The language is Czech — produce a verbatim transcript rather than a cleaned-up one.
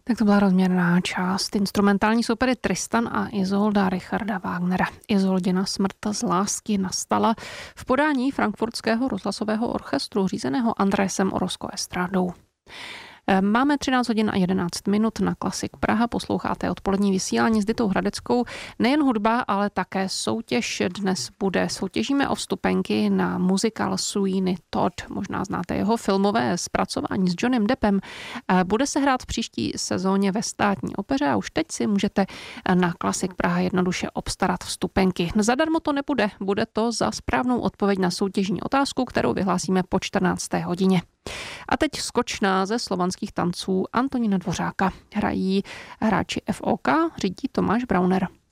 Tak to byla rozměrná část instrumentální soupery Tristan a Izolda Richarda Wagnera. Izoldina smrt z lásky nastala v podání Frankfurtského rozhlasového orchestru řízeného Andrésem Orozco Estrádou. Máme třináct hodin a jedenáct minut na Klasik Praha, posloucháte odpolední vysílání s Ditou Hradeckou. Nejen hudba, ale také soutěž dnes bude. Soutěžíme o vstupenky na muzikál Sweeney Todd. Možná znáte jeho filmové zpracování s Johnnym Deppem. Bude se hrát v příští sezóně ve Státní opeře a už teď si můžete na Klasik Praha jednoduše obstarat vstupenky. Zadarmo to nebude, bude to za správnou odpověď na soutěžní otázku, kterou vyhlásíme po čtrnácté hodině. A teď skočná ze slovanských tanců Antonína Dvořáka. Hrají hráči F O K, řídí Tomáš Brauner.